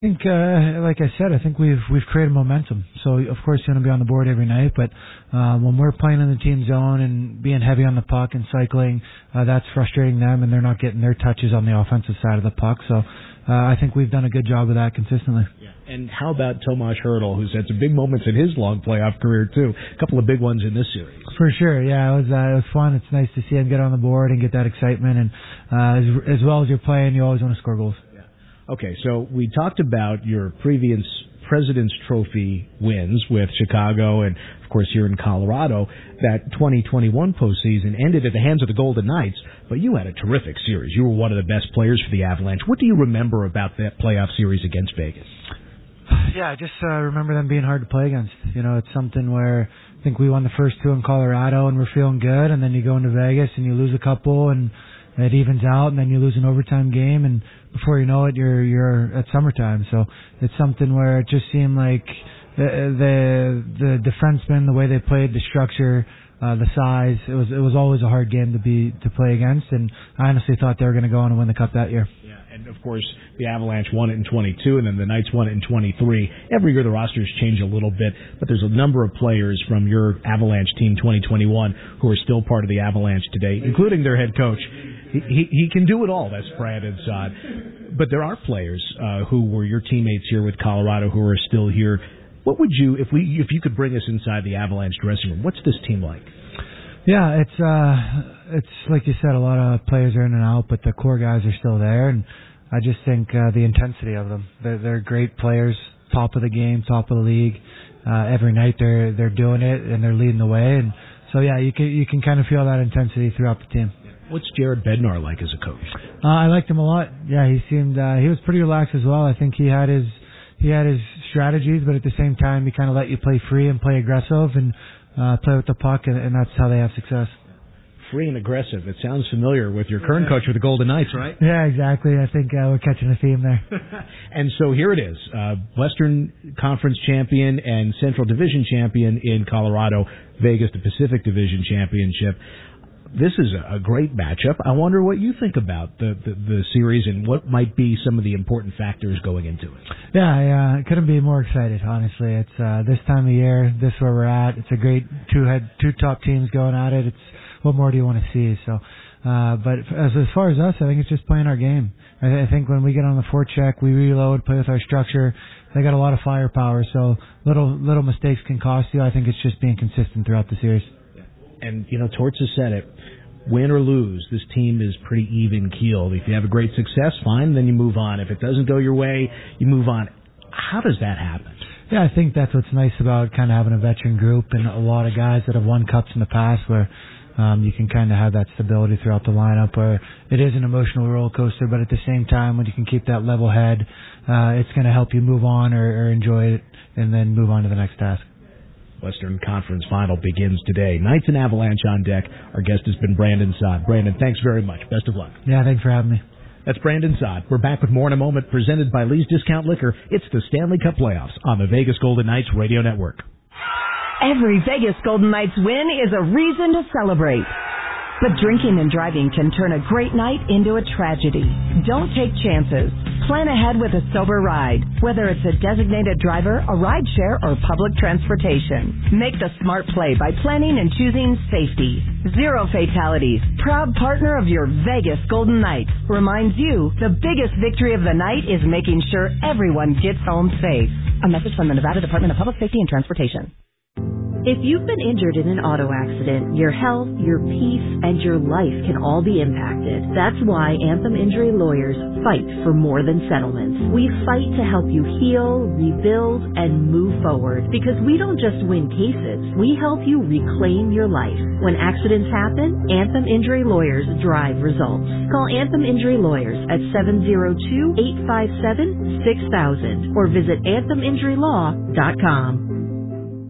I think, like I said, I think we've created momentum. So of course you're going to be on the board every night, but when we're playing in the team zone and being heavy on the puck and cycling, that's frustrating them, and they're not getting their touches on the offensive side of the puck. So I think we've done a good job of that consistently. Yeah. And how about Tomas Hertl, who's had some big moments in his long playoff career too? A couple of big ones in this series. For sure, yeah, it was fun. It's nice to see him get on the board and get that excitement, and as well as you're playing, you always want to score goals. Okay, so we talked about your previous President's Trophy wins with Chicago and, of course, here in Colorado. That 2021 postseason ended at the hands of the Golden Knights, but you had a terrific series. You were one of the best players for the Avalanche. What do you remember about that playoff series against Vegas? Yeah, I just remember them being hard to play against. You know, it's something where I think we won the first two in Colorado and we're feeling good, and then you go into Vegas and you lose a couple and it evens out, and then you lose an overtime game, and before you know it, you're at summertime. So it's something where it just seemed like the defensemen, the way they played, the structure, the size, it was always a hard game to play against, and I honestly thought they were going to go on and win the cup that year. Yeah, and of course the Avalanche won it in 22, and then the Knights won it in 23. Every year the rosters change a little bit, but there's a number of players from your Avalanche team 2021 who are still part of the Avalanche today, including their head coach. He can do it all. That's Brandon Saad. But there are players who were your teammates here with Colorado who are still here. What would you, if you could bring us inside the Avalanche dressing room, what's this team like? Yeah, it's like you said, a lot of players are in and out, but the core guys are still there, and I just think the intensity of them. They're great players, top of the game, top of the league. Every night they're doing it and they're leading the way, and so yeah, you can kind of feel that intensity throughout the team. What's Jared Bednar like as a coach? I liked him a lot. Yeah, he seemed he was pretty relaxed as well. I think he had his strategies, but at the same time, he kind of let you play free and play aggressive and play with the puck, and that's how they have success. Free and aggressive. It sounds familiar with your current coach with the Golden Knights, right? Yeah, exactly. I think we're catching a theme there. And so here it is, Western Conference champion and Central Division champion in Colorado, Vegas, the Pacific Division championship. This is a great matchup. I wonder what you think about the series and what might be some of the important factors going into it. Yeah, I couldn't be more excited, honestly. It's this time of year, this is where we're at. It's a great two top teams going at it. It's what more do you want to see? So, but as far as us, I think it's just playing our game. I think when we get on the forecheck, we reload, play with our structure. They got a lot of firepower, so little mistakes can cost you. I think it's just being consistent throughout the series. And, Torts has said it, win or lose, this team is pretty even-keeled. If you have a great success, fine, then you move on. If it doesn't go your way, you move on. How does that happen? Yeah, I think that's what's nice about kind of having a veteran group and a lot of guys that have won cups in the past where you can kind of have that stability throughout the lineup where it is an emotional roller coaster, but at the same time, when you can keep that level head, it's going to help you move on or enjoy it and then move on to the next task. Western Conference Final begins today. Knights and Avalanche on deck. Our guest has been Brandon Saad. Brandon, thanks very much. Best of luck. Yeah, thanks for having me. That's Brandon Saad. We're back with more in a moment, presented by Lee's Discount Liquor. It's the Stanley Cup Playoffs on the Vegas Golden Knights Radio Network. Every Vegas Golden Knights win is a reason to celebrate. But drinking and driving can turn a great night into a tragedy. Don't take chances. Plan ahead with a sober ride, whether it's a designated driver, a ride share, or public transportation. Make the smart play by planning and choosing safety. Zero Fatalities, proud partner of your Vegas Golden Knights, reminds you the biggest victory of the night is making sure everyone gets home safe. A message from the Nevada Department of Public Safety and Transportation. If you've been injured in an auto accident, your health, your peace, and your life can all be impacted. That's why Anthem Injury Lawyers fight for more than settlements. We fight to help you heal, rebuild, and move forward. Because we don't just win cases, we help you reclaim your life. When accidents happen, Anthem Injury Lawyers drive results. Call Anthem Injury Lawyers at 702-857-6000 or visit AnthemInjuryLaw.com.